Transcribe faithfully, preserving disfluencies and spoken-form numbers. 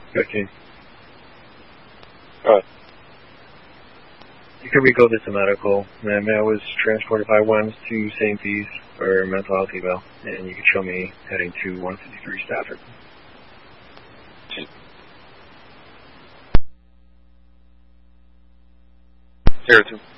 fifteen. Alright. You can re-go this to medical, and I was transported by ones to Saint Peace for mental health eval, and you can show me heading to one fifty-three Stafford. Zero two.